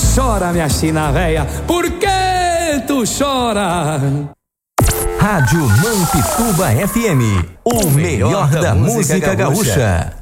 Chora, minha china véia, por que tu chora? Rádio Mampituba FM, o melhor da música gaúcha.